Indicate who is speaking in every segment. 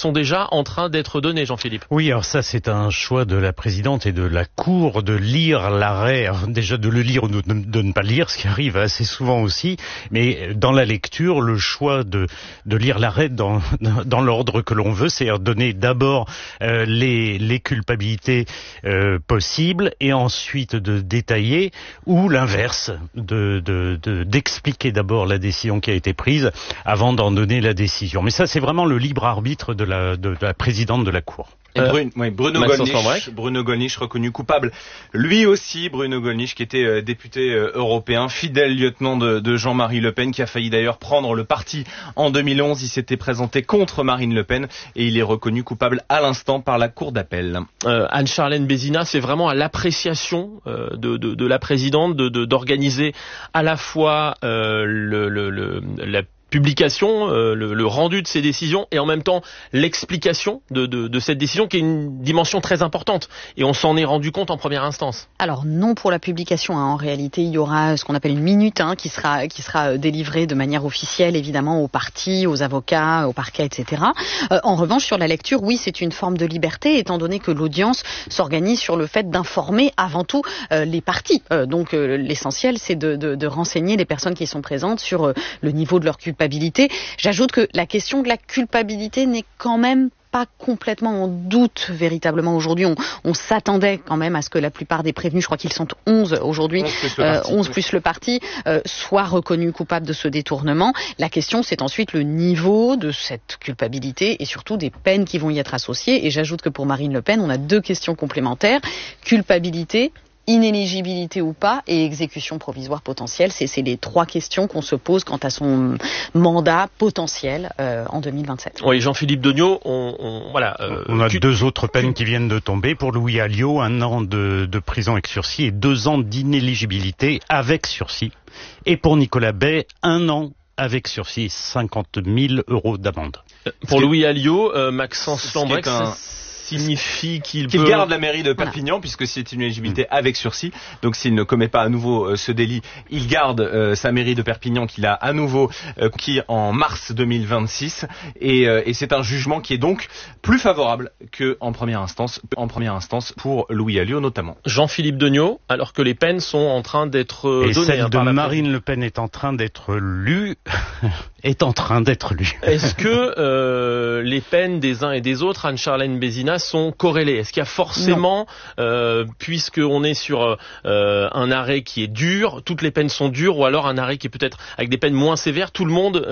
Speaker 1: sont déjà en train d'être données, Jean-Philippe.
Speaker 2: Oui, alors ça c'est un choix de la présidente et de la Cour de lire l'arrêt, déjà de le lire ou de ne pas lire, ce qui arrive assez souvent aussi, mais dans la lecture, le choix de lire l'arrêt dans l'ordre que l'on veut, c'est-à-dire donner d'abord les culpabilités possibles et ensuite de détailler, ou l'inverse, d'expliquer d'abord la décision qui a été prise avant d'en donner la décision. Mais ça c'est vraiment le libre arbitre de la présidente de la Cour.
Speaker 3: Et Bruno Gollnisch reconnu coupable. Lui aussi, Bruno Gollnisch, qui était député européen, fidèle lieutenant de Jean-Marie Le Pen, qui a failli d'ailleurs prendre le parti en 2011. Il s'était présenté contre Marine Le Pen et il est reconnu coupable à l'instant par la Cour d'appel.
Speaker 1: Anne-Charlène Bézina, c'est vraiment à l'appréciation de la présidente d'organiser à la fois la publication, le rendu de ces décisions et en même temps l'explication de cette décision qui est une dimension très importante et on s'en est rendu compte en première instance.
Speaker 4: Alors non pour la publication, en réalité il y aura ce qu'on appelle une minute qui sera délivrée de manière officielle évidemment aux partis, aux avocats, au parquet, etc. En revanche sur la lecture, oui c'est une forme de liberté étant donné que l'audience s'organise sur le fait d'informer avant tout les partis. Donc l'essentiel c'est de renseigner les personnes qui sont présentes sur le niveau de leur culpabilité. J'ajoute que la question de la culpabilité n'est quand même pas complètement en doute véritablement aujourd'hui. On s'attendait quand même à ce que la plupart des prévenus, je crois qu'ils sont 11 aujourd'hui, 11 plus le parti, soient reconnus coupables de ce détournement. La question c'est ensuite le niveau de cette culpabilité et surtout des peines qui vont y être associées. Et j'ajoute que pour Marine Le Pen, on a deux questions complémentaires. Culpabilité, inéligibilité ou pas et exécution provisoire potentielle, c'est les trois questions qu'on se pose quant à son mandat potentiel en 2027.
Speaker 1: Oui, Jean-Philippe Degnaud,
Speaker 2: on a deux autres peines qui viennent de tomber. Pour Louis Alliot, 1 an de prison avec sursis et 2 ans d'inéligibilité avec sursis. Et pour Nicolas Bay, 1 an avec sursis, 50 000 € d'amende.
Speaker 1: Pour Louis Alliot, Maxence Lambrecht, signifie qu'il
Speaker 3: garde la mairie de Perpignan, puisque c'est une éligibilité avec sursis. Donc s'il ne commet pas à nouveau ce délit, il garde sa mairie de Perpignan qu'il a à nouveau conquis en mars 2026. Et c'est un jugement qui est donc plus favorable qu'en première instance pour Louis Alliot notamment.
Speaker 1: Jean-Philippe Degnaud, alors que les peines sont en train d'être données.
Speaker 2: Et celle de Marine Le Pen est en train d'être lue.
Speaker 1: Est-ce que les peines des uns et des autres, Anne-Charlène Bézina, sont corrélées? Est-ce qu'il y a forcément, puisqu'on est sur un arrêt qui est dur, toutes les peines sont dures, ou alors un arrêt qui est peut-être avec des peines moins sévères, tout le monde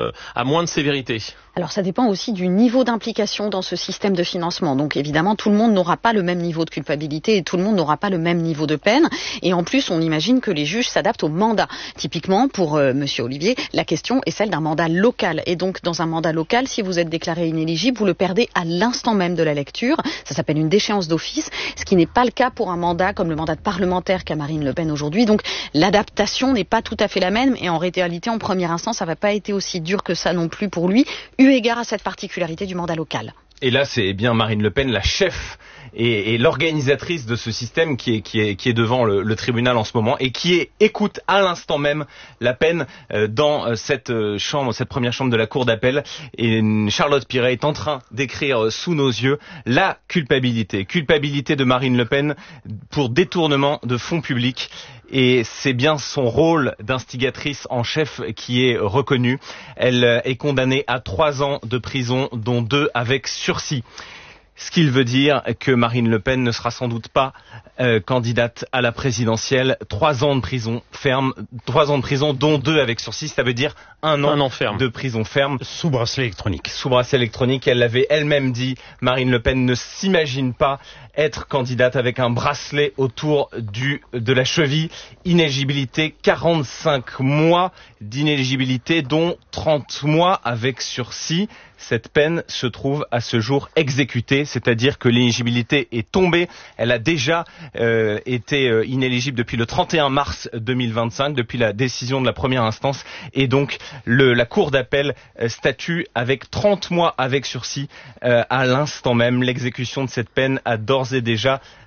Speaker 1: a moins de sévérité?
Speaker 4: Alors ça dépend aussi du niveau d'implication dans ce système de financement. Donc évidemment, tout le monde n'aura pas le même niveau de culpabilité et tout le monde n'aura pas le même niveau de peine. Et en plus, on imagine que les juges s'adaptent au mandat. Typiquement, pour Monsieur Olivier, la question est celle d'un mandat local. Et donc, dans un mandat local, si vous êtes déclaré inéligible, vous le perdez à l'instant même de la lecture. Ça s'appelle une déchéance d'office, ce qui n'est pas le cas pour un mandat comme le mandat de parlementaire qu'a Marine Le Pen aujourd'hui. Donc l'adaptation n'est pas tout à fait la même. Et en réalité, en première instance, ça va pas été aussi dur que ça non plus pour lui, eu égard à cette particularité du mandat local.
Speaker 3: Et là, c'est bien Marine Le Pen, la chef et l'organisatrice de ce système qui est devant le tribunal en ce moment et qui écoute à l'instant même la peine dans cette première chambre de la Cour d'appel. Et Charlotte Piret est en train d'écrire sous nos yeux la culpabilité de Marine Le Pen pour détournement de fonds publics. Et c'est bien son rôle d'instigatrice en chef qui est reconnu. Elle est condamnée à 3 ans de prison, dont 2 avec sursis. Ce qui veut dire que Marine Le Pen ne sera sans doute pas candidate à la présidentielle. 3 ans de prison ferme, 3 ans de prison, dont 2 avec sursis. Ça veut dire un an ferme. De prison ferme.
Speaker 2: Sous bracelet électronique.
Speaker 3: Sous bracelet électronique. Elle l'avait elle-même dit. Marine Le Pen ne s'imagine pas être candidate avec un bracelet autour de la cheville. Inéligibilité, 45 mois d'inéligibilité, dont 30 mois avec sursis. Cette peine se trouve à ce jour exécutée, c'est-à-dire que l'éligibilité est tombée. Elle a déjà été inéligible depuis le 31 mars 2025, depuis la décision de la première instance. Et donc, la Cour d'appel statue avec 30 mois avec sursis à l'instant même. L'exécution de cette peine a d'ores et déjà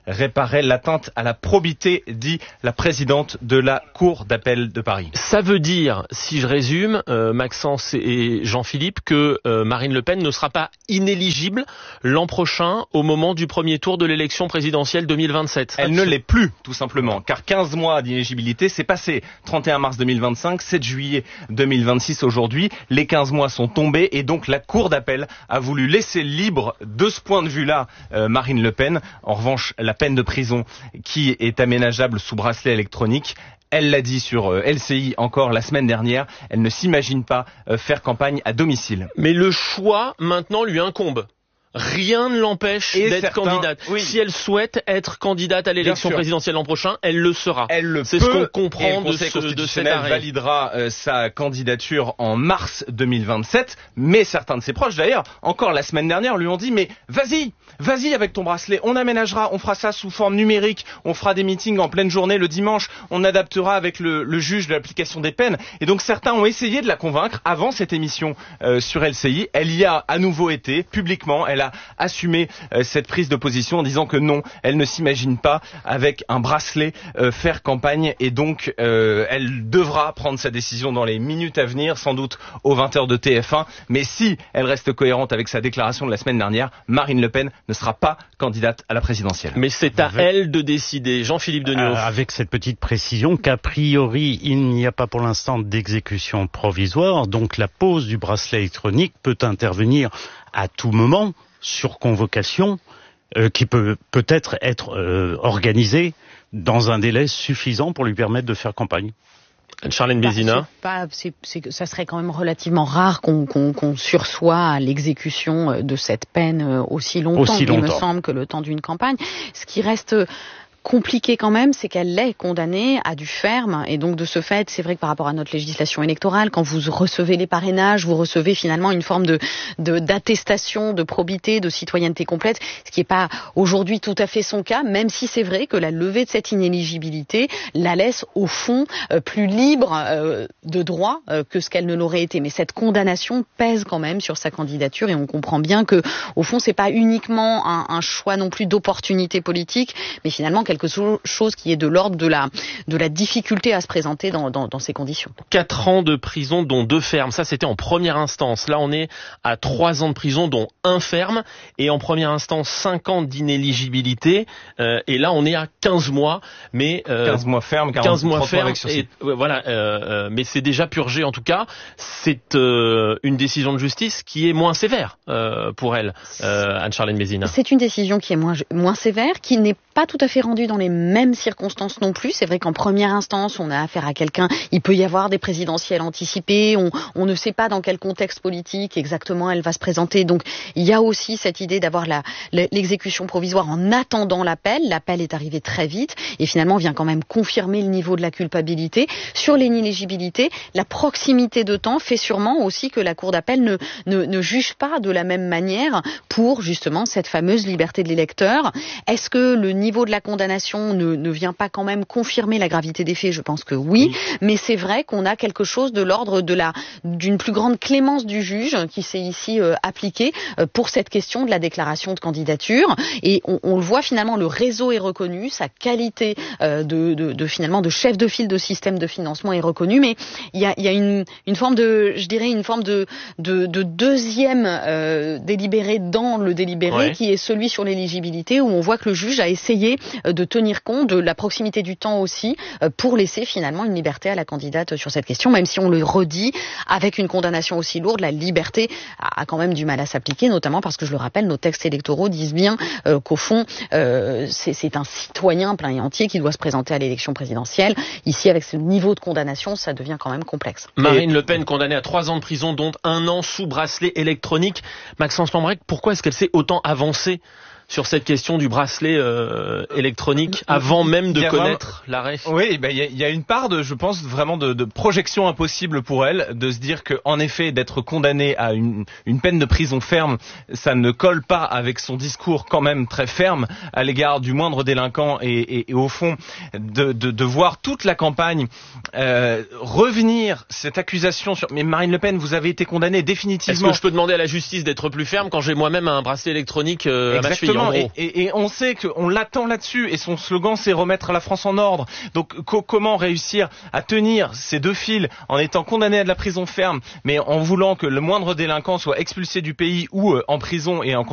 Speaker 3: réparer l'atteinte à la probité, dit la présidente de la Cour d'appel de Paris.
Speaker 1: Ça veut dire, si je résume, Maxence et Jean-Philippe, que Marine Le Pen ne sera pas inéligible l'an prochain au moment du premier tour de l'élection présidentielle 2027.
Speaker 3: Elle ne l'est plus, tout simplement, car 15 mois d'inéligibilité, c'est passé. 31 mars 2025, 7 juillet 2026 aujourd'hui, les 15 mois sont tombés et donc la Cour d'appel a voulu laisser libre de ce point de vue-là Marine Le Pen. En revanche, la peine de prison qui est aménageable sous bracelet électronique, elle l'a dit sur LCI encore la semaine dernière, elle ne s'imagine pas faire campagne à domicile.
Speaker 1: Mais le choix maintenant lui incombe. Rien ne l'empêche d'être candidate.
Speaker 3: Oui.
Speaker 1: Si elle souhaite être candidate à l'élection présidentielle l'an prochain, elle le sera.
Speaker 3: Elle le
Speaker 1: C'est
Speaker 3: peut,
Speaker 1: ce qu'on comprend
Speaker 3: et le Conseil constitutionnel validera sa candidature en mars 2027. Mais certains de ses proches, d'ailleurs, encore la semaine dernière, lui ont dit « Mais vas-y avec ton bracelet, on aménagera, on fera ça sous forme numérique, on fera des meetings en pleine journée le dimanche, on adaptera avec le juge de l'application des peines. » Et donc certains ont essayé de la convaincre avant cette émission sur LCI. Elle y a à nouveau été, publiquement, elle a assumé cette prise de position en disant que non, elle ne s'imagine pas avec un bracelet faire campagne et donc elle devra prendre sa décision dans les minutes à venir, sans doute aux 20h de TF1. Mais si elle reste cohérente avec sa déclaration de la semaine dernière, Marine Le Pen ne sera pas candidate à la présidentielle.
Speaker 1: Mais c'est à elle de décider. Jean-Philippe Deniau.
Speaker 2: Avec cette petite précision qu'a priori, il n'y a pas pour l'instant d'exécution provisoire, donc la pose du bracelet électronique peut intervenir à tout moment, sur convocation, qui peut peut-être être organisée dans un délai suffisant pour lui permettre de faire campagne.
Speaker 1: Charlène Bézina.
Speaker 4: Ça serait quand même relativement rare qu'on sursoit à l'exécution de cette peine aussi longtemps. Il me semble que le temps d'une campagne. Ce qui reste compliqué quand même, c'est qu'elle est condamnée à du ferme, et donc de ce fait, c'est vrai que par rapport à notre législation électorale, quand vous recevez les parrainages, vous recevez finalement une forme d'attestation, de probité, de citoyenneté complète, ce qui n'est pas aujourd'hui tout à fait son cas, même si c'est vrai que la levée de cette inéligibilité la laisse au fond plus libre de droit que ce qu'elle ne l'aurait été. Mais cette condamnation pèse quand même sur sa candidature, et on comprend bien que, au fond, c'est pas uniquement un choix non plus d'opportunité politique, mais finalement quelque chose qui est de l'ordre de la difficulté à se présenter dans ces conditions.
Speaker 1: 4 ans de prison, dont 2 fermes. Ça, c'était en première instance. Là, on est à 3 ans de prison, dont 1 ferme. Et en première instance, 5 ans d'inéligibilité. Et là, on est à 15 mois. Mais
Speaker 3: 15 mois ferme,
Speaker 1: 15 mois ferme.
Speaker 3: Avec sursis.
Speaker 1: Voilà. Mais c'est déjà purgé, en tout cas. C'est une décision de justice qui est moins sévère pour elle, Anne-Charlène Bézina.
Speaker 4: C'est une décision qui est moins sévère, qui n'est pas tout à fait rendue dans les mêmes circonstances non plus. C'est vrai qu'en première instance, on a affaire à quelqu'un, il peut y avoir des présidentielles anticipées, on ne sait pas dans quel contexte politique exactement elle va se présenter. Donc il y a aussi cette idée d'avoir l'exécution provisoire en attendant l'appel. L'appel est arrivé très vite et finalement vient quand même confirmer le niveau de la culpabilité. Sur l'inéligibilité, la proximité de temps fait sûrement aussi que la Cour d'appel ne juge pas de la même manière pour justement cette fameuse liberté de l'électeur. Est-ce que le niveau de la condamnation ne vient pas quand même confirmer la gravité des faits? Je pense que oui, mais c'est vrai qu'on a quelque chose de l'ordre d'une plus grande clémence du juge qui s'est ici appliquée pour cette question de la déclaration de candidature. Et on le voit finalement, le réseau est reconnu, sa qualité finalement de chef de file de système de financement est reconnue, mais il y a une forme de deuxième délibéré dans le délibéré, qui est celui sur l'éligibilité, où on voit que le juge a essayé de tenir compte de la proximité du temps aussi pour laisser finalement une liberté à la candidate sur cette question, même si on le redit, avec une condamnation aussi lourde, la liberté a quand même du mal à s'appliquer, notamment parce que, je le rappelle, nos textes électoraux disent bien qu'au fond, c'est un citoyen plein et entier qui doit se présenter à l'élection présidentielle. Ici, avec ce niveau de condamnation, ça devient quand même complexe.
Speaker 1: Marine Le Pen condamnée à 3 ans de prison, dont 1 an sous bracelet électronique. Maxence Lambrec, pourquoi est-ce qu'elle s'est autant avancée sur cette question du bracelet électronique avant même de connaître l'arrêt?
Speaker 3: Oui, il y a une part je pense vraiment de projection impossible pour elle, de se dire que en effet d'être condamnée à une peine de prison ferme, ça ne colle pas avec son discours quand même très ferme à l'égard du moindre délinquant et au fond de voir toute la campagne revenir cette accusation sur mais Marine Le Pen, vous avez été condamnée définitivement.
Speaker 1: Est-ce que je peux demander à la justice d'être plus ferme quand j'ai moi-même un bracelet électronique à ma cheville?
Speaker 3: Exactement.
Speaker 1: en gros.
Speaker 3: Et on sait qu'on l'attend là-dessus, et son slogan c'est remettre la France en ordre. Donc comment réussir à tenir ces deux fils en étant condamné à de la prison ferme, mais en voulant que le moindre délinquant soit expulsé du pays ou en prison et en